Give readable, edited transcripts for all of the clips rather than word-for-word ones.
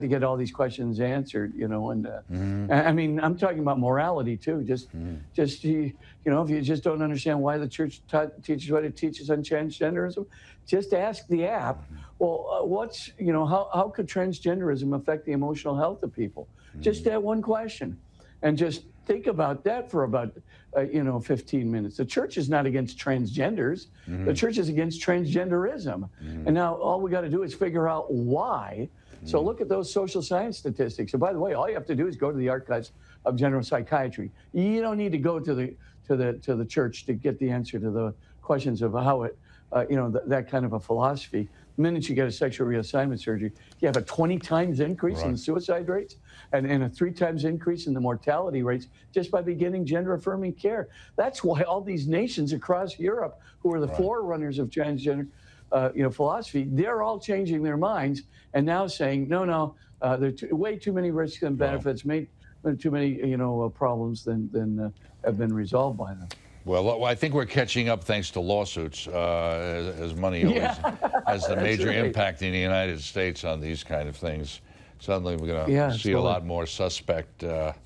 to get all these questions answered, and Mhm. I mean, I'm talking about morality too. Mhm. If you just don't understand why the church teaches what it teaches on transgenderism, just ask the app. Mhm. Well, how could transgenderism affect the emotional health of people? Just Mhm. that one question, and just think about that for about 15 minutes. The church is not against transgenders. The Mhm. church is against transgenderism. And Mhm. now all we got to do is figure out why. So Mhm. look at those social science statistics. And by the way, all you have to do is go to the archives of general psychiatry. You don't need to go to the church to get the answer to the questions of how it, that kind of a philosophy. The minute you get a sexual reassignment surgery, you have a 20 times increase in Right. the suicide rates and a 3 times increase in the mortality rates just by beginning gender affirming care. That's why all these nations across Europe, who are the Right. forerunners of transgender philosophy, they're all changing their minds and now saying, no, there are way too many risks and Well, benefits, made too many, problems than have been resolved by them. I think we're catching up thanks to lawsuits, as money always Yeah, has the that's major right. impact in the United States on these kind of things. Suddenly, we're going to Yeah, see a absolutely. lot more suspect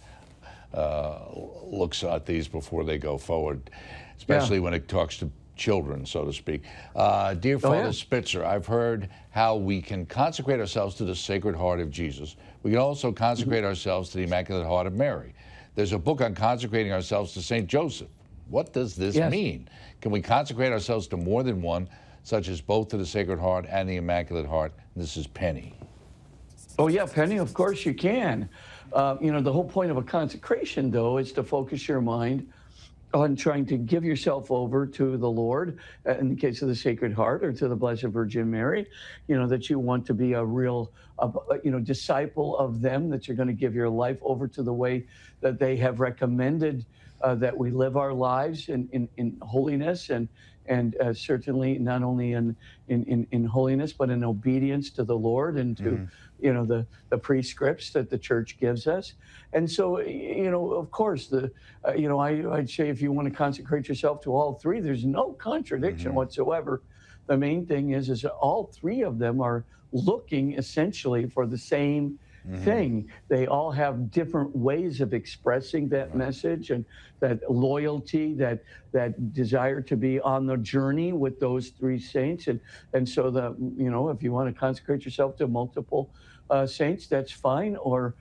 looks at these before they go forward, Yeah. especially when it talks to children, so to speak. Dear Oh, Father yeah. Spitzer, I've heard how we can consecrate ourselves to the Sacred Heart of Jesus. We can also Mhm. consecrate ourselves to the Immaculate Heart of Mary. There's a book on consecrating ourselves to St. Joseph. What does this Yes. mean? Can we consecrate ourselves to more than one, such as both to the Sacred Heart and the Immaculate Heart? This is Penny. Oh, yeah, Penny, of course you can. The whole point of a consecration, though, is to focus your mind on trying to give yourself over to the Lord, in the case of the Sacred Heart or to the Blessed Virgin Mary, that you want to be a real, disciple of them, that you're going to give your life over to the way that they have recommended that we live our lives in holiness and certainly not only in holiness, but in obedience to the Lord and to, Hmm. the prescripts that the church gives us. And so, of course, I'd say if you want to consecrate yourself to all three, there's no contradiction Hmm. whatsoever. The main thing is that all three of them are looking essentially for the same Hmm. thing. They all have different ways of expressing that Right. message and that loyalty, that desire to be on the journey with those three saints. And so if you want to consecrate yourself to multiple saints, that's fine,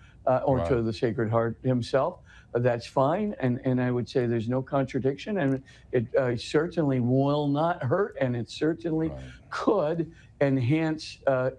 or Right. to the Sacred Heart himself, that's fine. And I would say there's no contradiction, and it certainly will not hurt, and it certainly Right. could enhance,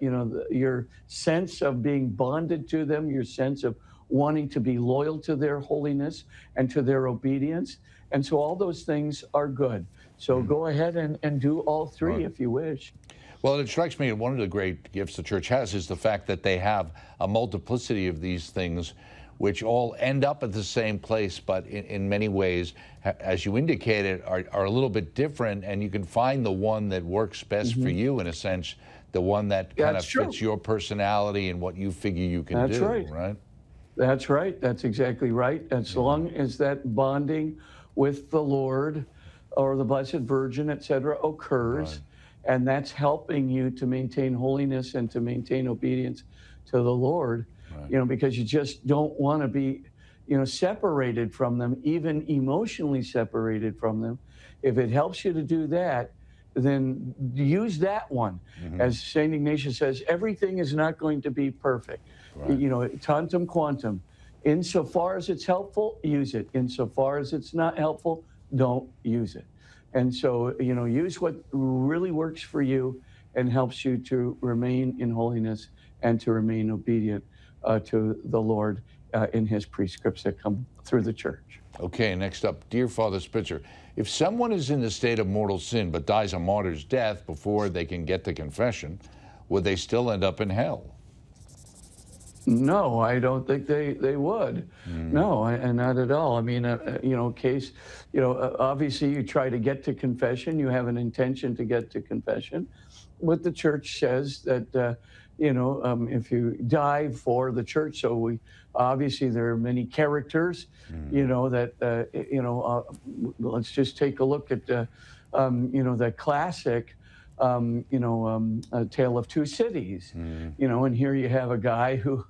your sense of being bonded to them, your sense of wanting to be loyal to their holiness and to their obedience. And so all those things are good. So Mhm. go ahead and do all Right. three if you wish. Well, it strikes me that one of the great gifts the church has is the fact that they have a multiplicity of these things, which all end up at the same place, but in many ways, as you indicated, are a little bit different, and you can find the one that works best for Hmm. you, in a sense, the one that kind of That's fits true. your personality and what you figure you can That's do, right. right? That's right. That's exactly right. As Yeah. long as that bonding with the Lord or the Blessed Virgin, etc., Right. occurs, and that's helping you to maintain holiness and to maintain obedience to the Lord, Right. because you just don't want to be, separated from them, even emotionally separated from them. If it helps you to do that, then use that one. Hmm. As St. Ignatius says, everything is not going to be perfect, Right. tantum quantum. Insofar as it's helpful, use it. Insofar as it's not helpful, don't use it. And so, use what really works for you and helps you to remain in holiness and to remain obedient to the Lord in his prescripts that come through the church. Okay, next up, dear Father Spitzer, if someone is in the state of mortal sin but dies a martyr's death before they can get to confession, would they still end up in hell? No, I don't think they would. Mm. No, and not at all. I mean, obviously you try to get to confession, you have an intention to get to confession. What the church says that, if you die for the church, so obviously there are many characters, Mm. that, let's just take a look at, the classic, Tale of Two Cities, Mm. and here you have a guy who